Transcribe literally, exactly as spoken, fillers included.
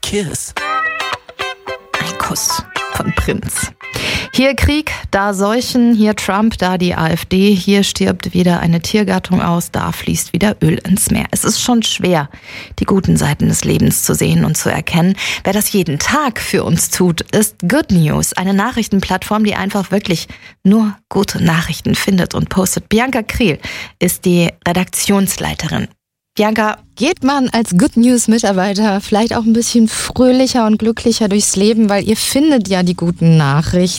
kiss. Ein Kuss von Prinz. Hier Krieg, da Seuchen, hier Trump, da die AfD, hier stirbt wieder eine Tiergattung aus, da fließt wieder Öl ins Meer. Es ist schon schwer, die guten Seiten des Lebens zu sehen und zu erkennen. Wer das jeden Tag für uns tut, ist Good News, eine Nachrichtenplattform, die einfach wirklich nur gute Nachrichten findet und postet. Bianca Kriel ist die Redaktionsleiterin. Bianca, geht man als Good News-Mitarbeiter vielleicht auch ein bisschen fröhlicher und glücklicher durchs Leben, weil ihr findet ja die guten Nachrichten?